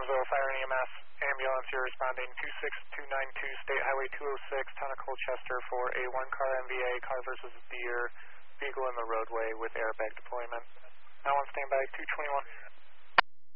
Brownsville Fire and EMS ambulance. You're responding 26292 State Highway 206, town of Colchester for a one-car MVA, car versus deer, vehicle in the roadway with airbag deployment. Now on standby 221.